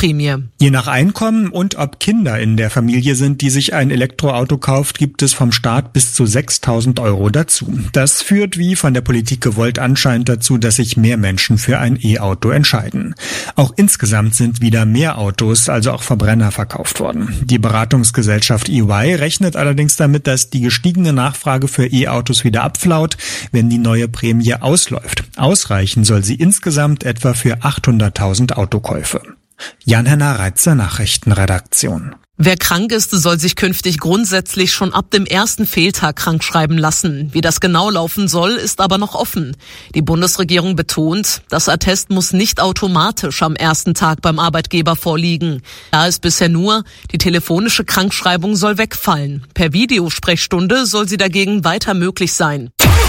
Prämie. Je nach Einkommen und ob Kinder in der Familie sind, die sich ein Elektroauto kauft, gibt es vom Staat bis zu 6.000 € dazu. Das führt, wie von der Politik gewollt, anscheinend dazu, dass sich mehr Menschen für ein E-Auto entscheiden. Auch insgesamt sind wieder mehr Autos, also auch Verbrenner, verkauft worden. Die Beratungsgesellschaft EY rechnet allerdings damit, dass die gestiegene Nachfrage für E-Autos wieder abflaut, wenn die neue Prämie ausläuft. Ausreichen soll sie insgesamt etwa für 800.000 Autokäufe. Jan-Henner Reitzer, Nachrichtenredaktion. Wer krank ist, soll sich künftig grundsätzlich schon ab dem ersten Fehltag krankschreiben lassen. Wie das genau laufen soll, ist aber noch offen. Die Bundesregierung betont, das Attest muss nicht automatisch am ersten Tag beim Arbeitgeber vorliegen. Da ist bisher nur, die telefonische Krankschreibung soll wegfallen. Per Videosprechstunde soll sie dagegen weiter möglich sein.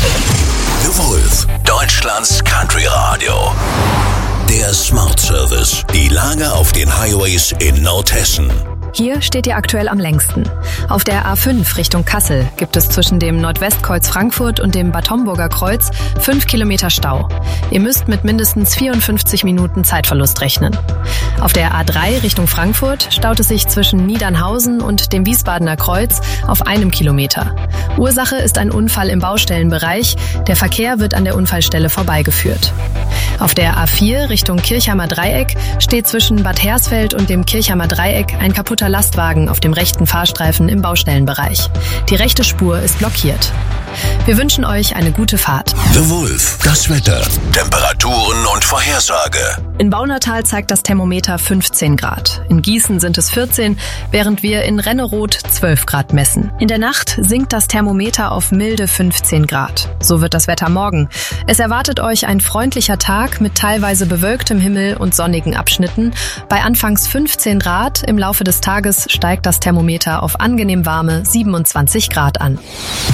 The Wolf, Deutschlands Country Radio. Der Smart Service. Die Lage auf den Highways in Nordhessen. Hier steht ihr aktuell am längsten. Auf der A5 Richtung Kassel gibt es zwischen dem Nordwestkreuz Frankfurt und dem Bad Homburger Kreuz 5 Kilometer Stau. Ihr müsst mit mindestens 54 Minuten Zeitverlust rechnen. Auf der A3 Richtung Frankfurt staut es sich zwischen Niedernhausen und dem Wiesbadener Kreuz auf 1 Kilometer. Ursache ist ein Unfall im Baustellenbereich. Der Verkehr wird an der Unfallstelle vorbeigeführt. Auf der A4 Richtung Kirchheimer Dreieck steht zwischen Bad Hersfeld und dem Kirchheimer Dreieck ein kaputter Lastwagen auf dem rechten Fahrstreifen im Baustellenbereich. Die rechte Spur ist blockiert. Wir wünschen euch eine gute Fahrt. The Wolf, das Wetter, Temperaturen und Vorhersage. In Baunatal zeigt das Thermometer 15 Grad. In Gießen sind es 14, während wir in Renneroth 12 Grad messen. In der Nacht sinkt das Thermometer auf milde 15 Grad. So wird das Wetter morgen. Es erwartet euch ein freundlicher Tag mit teilweise bewölktem Himmel und sonnigen Abschnitten. Bei anfangs 15 Grad im Laufe des Tages steigt das Thermometer auf angenehm warme 27 Grad an.